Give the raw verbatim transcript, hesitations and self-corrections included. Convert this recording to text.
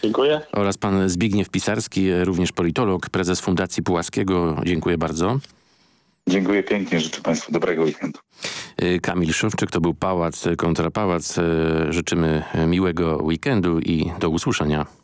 Dziękuję. Oraz pan Zbigniew Pisarski, również politolog, prezes Fundacji Pułaskiego. Dziękuję bardzo. Dziękuję pięknie, życzę państwu dobrego weekendu. Kamil Szewczyk, to był Pałac kontra Pałac. Życzymy miłego weekendu i do usłyszenia.